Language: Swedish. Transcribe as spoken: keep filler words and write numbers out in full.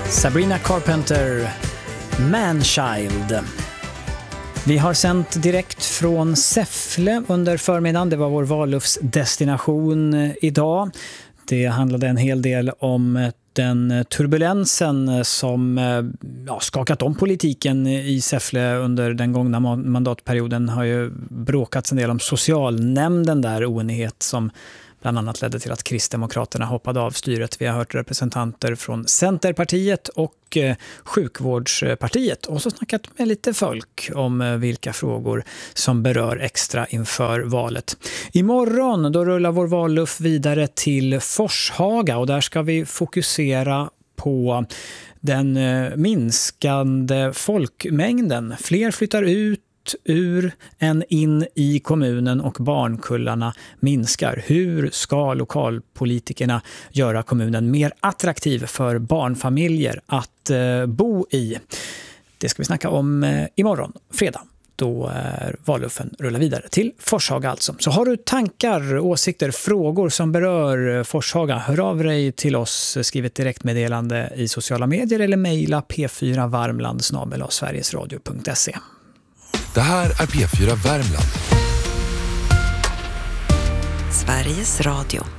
Sabrina Carpenter, Manchild. Vi har sänt direkt från Säffle under förmiddagen. Det var vår valluftsdestination idag. Det handlade en hel del om den turbulensen som ja, skakat om politiken i Säffle under den gångna mandatperioden. Har ju bråkats en del om socialnämnden där, oenighet som bland annat ledde till att Kristdemokraterna hoppade av styret. Vi har hört representanter från Centerpartiet och eh, Sjukvårdspartiet och så snackat med lite folk om eh, vilka frågor som berör extra inför valet. Imorgon då rullar vår valluff vidare till Forshaga och där ska vi fokusera på den eh, minskande folkmängden. Fler flyttar ut ur än in i kommunen och barnkullarna minskar. Hur ska lokalpolitikerna göra kommunen mer attraktiv för barnfamiljer att eh, bo i? Det ska vi snacka om eh, imorgon, fredag. Då är valluffen rullar vidare till Forshaga alltså. Så har du tankar, åsikter, frågor som berör Forshaga, hör av dig till oss. Skriv ett direktmeddelande i sociala medier eller mejla p fyra varmland snabel-a sverigesradio punkt se. Det här är P fyra Värmland. Sveriges Radio.